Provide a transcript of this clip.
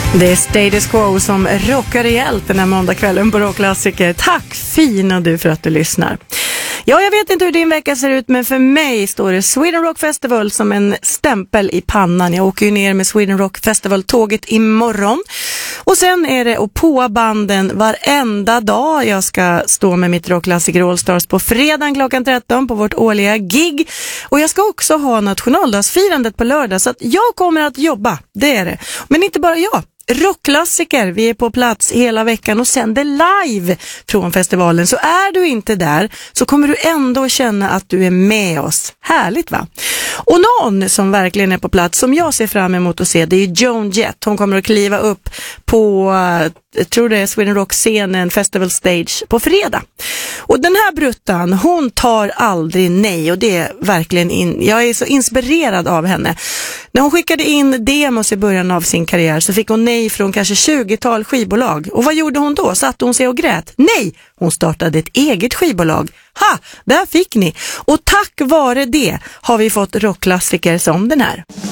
Det är Status Quo som rockar rejält den här måndagskvällen på Rockklassiker. Tack fina du för att du lyssnar. Ja, jag vet inte hur din vecka ser ut, men för mig står det Sweden Rock Festival som en stämpel i pannan. Jag åker ju ner med Sweden Rock Festival-tåget imorgon. Och sen är det och på banden varenda dag. Jag ska stå med mitt Rockklassiker All Stars på fredagen klockan 13 på vårt årliga gig. Och jag ska också ha nationaldagsfirandet på lördag, så att jag kommer att jobba, det är det. Men inte bara jag. Rockklassiker, vi är på plats hela veckan och sänder live från festivalen. Så är du inte där så kommer du ändå känna att du är med oss. Härligt, va? Och någon som verkligen är på plats som jag ser fram emot att se, det är Joan Jett. Hon kommer att kliva upp på, jag tror det är Sweden Rock-scenen Festival Stage på fredag. Och den här bruttan, hon tar aldrig nej, och det är verkligen jag är så inspirerad av henne. När hon skickade in demos i början av sin karriär så fick hon nej från kanske 20-tal skivbolag. Och vad gjorde hon då? Satt hon sig och grät? Nej, hon startade ett eget skivbolag. Ha, där fick ni. Och tack vare det har vi fått rockklassiker som den här.